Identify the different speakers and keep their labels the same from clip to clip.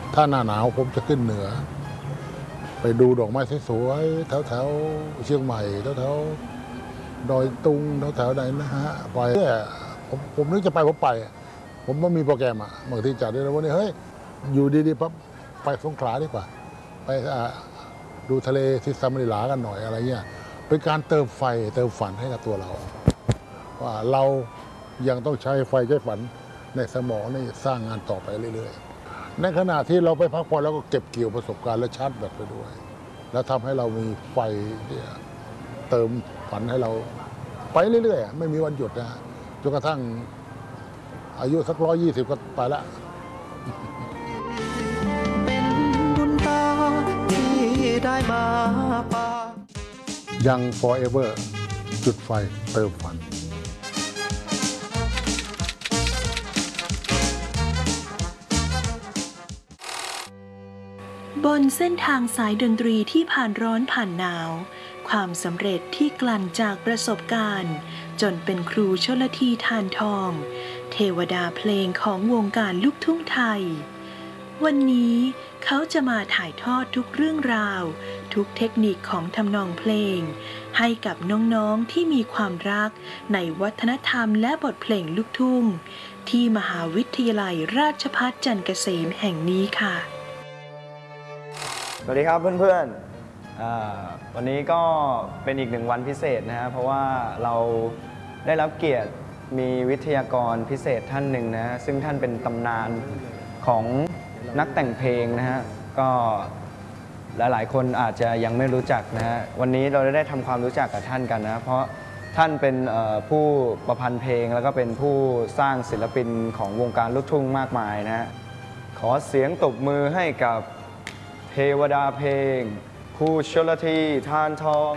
Speaker 1: ถ้าหน้าหนาวผมจะขึ้นเหนือไปดูดอกไม้สวยๆแถวเชียงใหม่แถวดอยตุงแถวไหนนะฮะไปเนี่ยผมนึกจะไปผมไปผมไม่มีโปรแกรมอ่ะบางทีจัดได้แล้ววันนี้เฮ้ยอยู่ดีๆปั๊บไปสงขลาดีกว่าไปดูทะเลที่สมิลากันหน่อยอะไรเงี้ยเป็นการเติมไฟเติมฝันให้กับตัวเราว่าเรายังต้องใช้ไฟใช้ฝันในสมองนี่สร้างงานต่อไปเรื่อยๆในขณะที่เราไปพักผ่อนแล้วก็เก็บเกี่ยวประสบการณ์และชาร์จแบตไปด้วยแล้วทำให้เรามีไฟเนี่ยเติมฝันให้เราไปเรื่อยๆไม่มีวันหยุดนะจนกระทั่งอายุสัก120ก็ไปละ
Speaker 2: เป็นบุญตาที่ได้มาปา
Speaker 1: ยัง forever จุดไฟเติมฝัน
Speaker 3: บนเส้นทางสายดนตรีที่ผ่านร้อนผ่านหนาวความสำเร็จที่กลั่นจากประสบการณ์จนเป็นครูชลธีทานทองเทวดาเพลงของวงการลูกทุ่งไทยวันนี้เขาจะมาถ่ายทอดทุกเรื่องราวทุกเทคนิคของทำนองเพลงให้กับน้องๆที่มีความรักในวัฒนธรรมและบทเพลงลูกทุ่งที่มหาวิทยาลัยราชภัฏจันทร์เกษมแห่งนี้ค่ะ
Speaker 4: สวัสดีครับเพื่อนๆวันนี้ก็เป็นอีกหนึ่งวันพิเศษนะฮะเพราะว่าเราได้รับเกียรติมีวิทยากรพิเศษท่านหนึ่งนะซึ่งท่านเป็นตำนานของนักแต่งเพลงนะฮะก็หลายๆคนอาจจะยังไม่รู้จักนะฮะวันนี้เราได้ทำความรู้จักกับท่านกันนะเพราะท่านเป็นผู้ประพันธ์เพลงแล้วก็เป็นผู้สร้างศิลปินของวงการลูกทุ่งมากมายนะฮะขอเสียงตบมือให้กับเทวดาเพลงครูชลธีทานทอง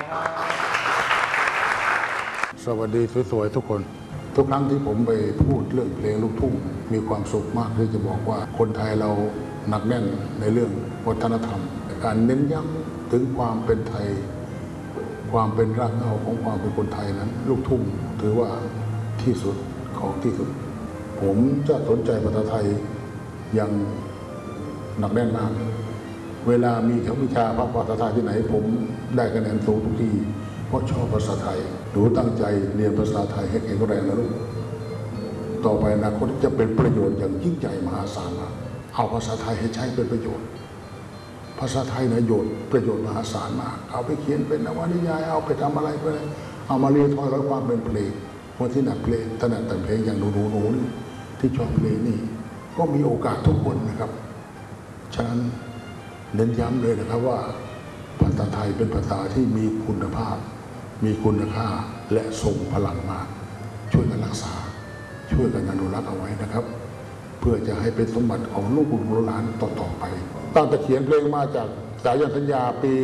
Speaker 1: สวัสดีสวยๆทุกคนทุกครั้งที่ผมไปพูดเรื่องเพลงลูกทุ่งมีความสุขมากที่จะบอกว่าคนไทยเราหนักแน่นในเรื่องวัฒนธรรมการเน้นย้ำถึงความเป็นไทยความเป็นรากเหง้าของความเป็นคนไทยนั้นลูกทุ่งถือว่าที่สุดของที่สุดผมจะสนใจภาษาไทยอย่างหนักแน่นมากเวลามีวิชาภาษาไทยที่ไหนผมได้คะแนนสูงทุกทีเพราะชอบภาษาไทยหนูตั้งใจเรียนภาษาไทยให้แข็งแรงนะลูกต่อไปอนาคตจะเป็นประโยชน์อย่างยิ่งใหญ่มหาศาลเอาภาษาไทยให้ใช้เป็นประโยชน์ภาษาไทยนะประโยชน์มหาศาลมากเอาไปเขียนเป็นนวนิยายเอาไปทำอะไรไปเอามาเรียนทอดร้อยความเป็นเพลงคนที่หนักเพลงถนัดแต่งเพลงอย่างหนูนี่ที่ชอบเพลงนี่ก็มีโอกาสทุกคนนะครับฉะนั้นเน้นย้ำเลยนะครับว่าภาษาไทยเป็นภาษาที่มีคุณภาพมีคุณค่าและทรงพลังมากช่วยกันรักษาช่วยกันอนุรักษ์เอาไว้นะครับเพื่อจะให้เป็นสมบัติของลูกหลานต่อไปตั้งแต่เขียนเพลงมาจากสายันสัญญาปี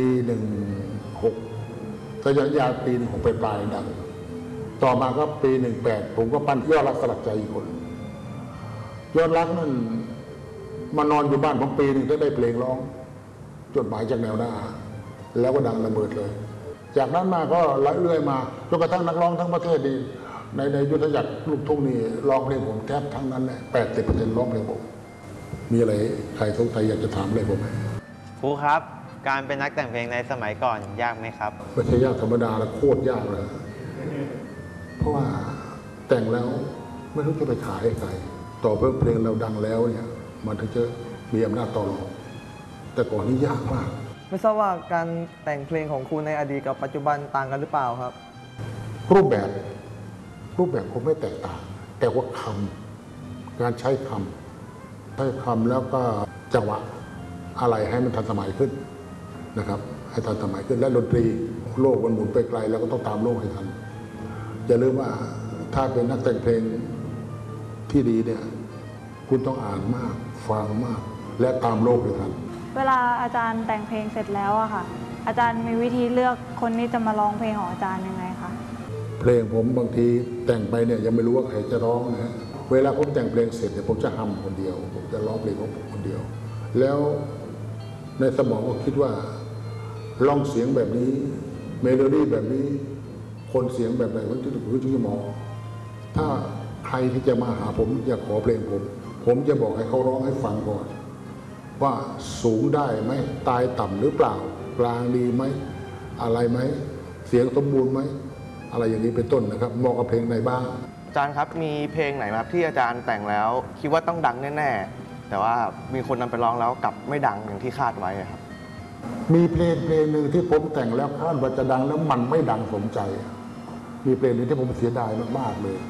Speaker 1: 16สายันสัญญาปี16ปลายดังต่อมาก็ปี18ผมก็ปั้นยอดรักสลักใจอีกคนยอดรักนั่นมานอนอยู่บ้านผมปีนึงได้เพลงร้องจดหมายจากแนวหน้าแล้วก็ดังระเบิดเลยจากนั้นมาก็เรื่อยมาจนกระทั่งนักร้องทั้งประเทศดีในยุทธจักรลูกทุ่งนี่ร้องเพลงผมแทบทั้งนั้นแหละ80%ร้องเพลงผมมีอะไรใครสงสัยอยากจะถามอะไรผมไหม
Speaker 5: ครูครับการเป็นนักแต่งเพลงในสมัยก่อนยากไหมครับ
Speaker 1: ไม่ใช่ยากธรรมดาแล้วโคตรยากเลยเพราะว่าแต่งแล้วไม่รู้จะไปขายให้ใครต่อเพิ่มเพลงเราดังแล้วเนี่ยมันถึงจะมีอำนาจต่อรองแต่ก่อนนี้ยากมาก
Speaker 6: ไม่ทราบว่าการแต่งเพลงของครูในอดีตกับปัจจุบันต่างกันหรือเปล่าครับ
Speaker 1: รูปแบบคงไม่แตกต่างแต่ว่าคำการใช้คำแล้วก็จังหวะอะไรให้มันทันสมัยขึ้นนะครับให้ทันสมัยขึ้นและดนตรีโลกมันหมุนไปไกลแล้วก็ต้องตามโลกให้ทันอย่าลืมว่าถ้าเป็นนักแต่งเพลงที่ดีเนี่ยคุณต้องอ่านมากฟังมากและตามโลกให้ทัน
Speaker 7: เวลาอาจารย์แต่งเพลงเสร็จแล้วอะค่ะอาจารย์มีวิธีเลือกคนที่จะมาร้องเพลงของอาจารย์ยังไงคะ
Speaker 1: เพลงผมบางทีแต่งไปเนี่ยยังไม่รู้ว่าใครจะร้องนะเวลาผมแต่งเพลงเสร็จเนี่ยผมจะฮัมคนเดียวผมจะร้องเพลงของผมคนเดียวแล้วในสมองก็คิดว่าร้องเสียงแบบนี้เมโลดี้แบบนี้คนเสียงแบบไหนผมจะมองถ้าใครที่จะมาหาผมอยากขอเพลงผมจะบอกให้เขาร้องให้ฟังก่อนว่าสูงได้ไหมตายต่ำหรือเปล่ากลางดีไหมอะไรไหมเสียงสมบูรณ์ไหมอะไรอย่างนี้เป็นต้นนะครับเหมาะกับเพลงไหนบ้าง
Speaker 8: อาจารย์ครับมีเพลงไหนไหมครับที่อาจารย์แต่งแล้วคิดว่าต้องดังแน่ๆแต่ว่ามีคนนำไปร้องแล้วกลับไม่ดังอย่างที่คาดไว้ครับ
Speaker 1: มีเพลงหนึ่งที่ผมแต่งแล้วคาดว่าจะดังแล้วมันไม่ดังสมใจมีเพลงหนึ่งที่ผมเสียดายมากๆเลย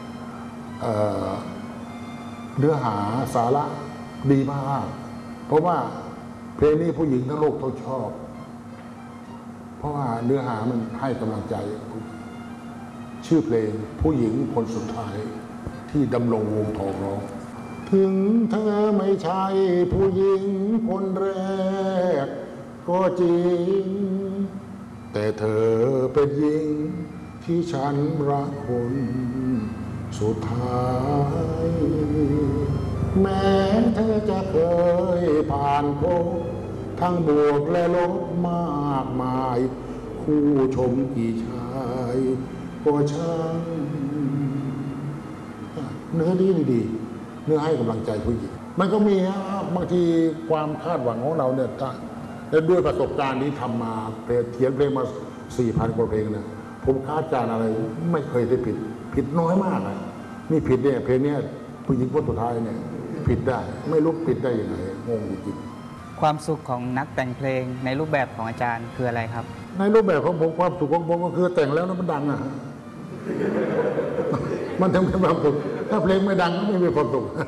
Speaker 1: เนื้อหาสาระดีมากเพราะว่าเพลงนี้ผู้หญิงทั้งโลกเขาชอบเพราะว่าเนื้อหามันให้กำลังใจชื่อเพลงผู้หญิงคนสุดท้ายที่ดำรงวงทองร้องถึงเธอไม่ใช่ผู้หญิงคนแรกก็จริงแต่เธอเป็นหญิงที่ฉันรักคนสุดท้ายแม้เธอจะเคยผ่านพบทั้งบวกและลบมากมายคู่ชมกี่ชายก็ช่างเนื้อดีเนื้อให้กำลังใจผู้หญิงมันก็มีบางทีความคาดหวังของเราเนี่ยและด้วยประสบการณ์ที่ทำมาเขียนเพลงมา 4,000 กว่าเพลงนะผมคาดการณ์อะไรไม่เคยได้ผิดน้อยมากนะนี่ผิดเนี่ยเพลงนี้ผู้หญิงคนสุดท้ายเนี่ยผิดได้ไม่รู้ผิดได้ยังไงงงจริง
Speaker 9: ความสุขของนักแต่งเพลงในรูปแบบของอาจารย์คืออะไรครับ
Speaker 1: ในรูปแบบของผมความสุขของผมก็คือแต่งแล้วแล้วมันดังอ่ะ มันทำให้ความสุขถ้าเพลงไม่ดังก็ไม่มีความสุข